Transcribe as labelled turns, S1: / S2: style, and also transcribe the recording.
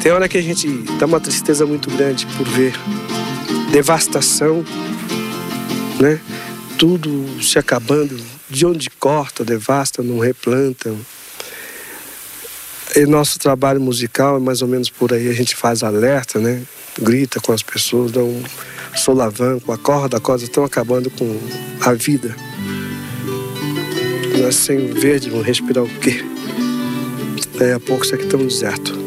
S1: Tem hora que a gente dá uma tristeza muito grande por ver devastação, né? Tudo se acabando, de onde corta, devasta, não replanta. E nosso trabalho musical é mais ou menos por aí, a gente faz alerta, né? Grita com as pessoas, dá um solavanco, acorda, estão acabando com a vida. Nós sem verde vamos respirar o quê? Daí a pouco isso aqui está um deserto.